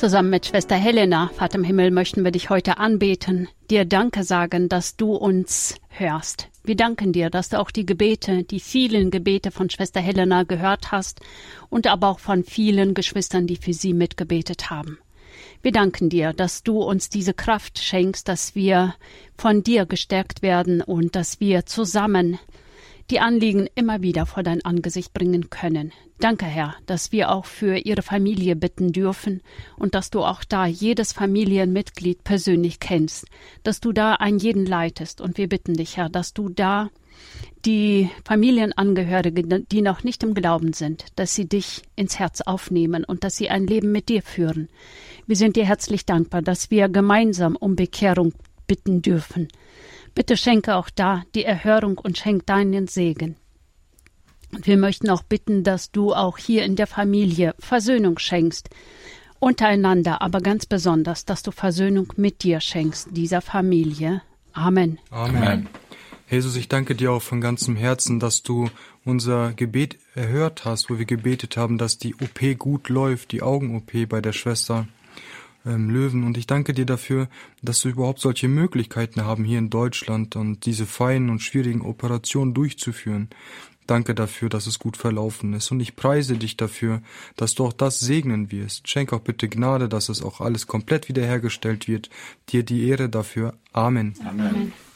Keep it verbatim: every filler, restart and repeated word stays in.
Zusammen mit Schwester Helena, Vater im Himmel, möchten wir dich heute anbeten, dir Danke sagen, dass du uns hörst. Wir danken dir, dass du auch die Gebete, die vielen Gebete von Schwester Helena gehört hast und aber auch von vielen Geschwistern, die für sie mitgebetet haben. Wir danken dir, dass du uns diese Kraft schenkst, dass wir von dir gestärkt werden und dass wir zusammen die Anliegen immer wieder vor dein Angesicht bringen können. Danke, Herr, dass wir auch für ihre Familie bitten dürfen und dass du auch da jedes Familienmitglied persönlich kennst, dass du da einen jeden leitest. Und wir bitten dich, Herr, dass du da die Familienangehörigen, die noch nicht im Glauben sind, dass sie dich ins Herz aufnehmen und dass sie ein Leben mit dir führen. Wir sind dir herzlich dankbar, dass wir gemeinsam um Bekehrung bitten dürfen. Bitte schenke auch da die Erhörung und schenk deinen Segen. Und wir möchten auch bitten, dass du auch hier in der Familie Versöhnung schenkst, untereinander, aber ganz besonders, dass du Versöhnung mit dir schenkst, dieser Familie. Amen. Amen. Amen. Jesus, ich danke dir auch von ganzem Herzen, dass du unser Gebet erhört hast, wo wir gebetet haben, dass die O P gut läuft, die Augen-O P bei der Schwester ähm, Löwen. Und ich danke dir dafür, dass wir überhaupt solche Möglichkeiten haben hier in Deutschland und diese feinen und schwierigen Operationen durchzuführen. Danke dafür, dass es gut verlaufen ist. Und ich preise dich dafür, dass du auch das segnen wirst. Schenk auch bitte Gnade, dass es auch alles komplett wiederhergestellt wird. Dir die Ehre dafür. Amen. Amen.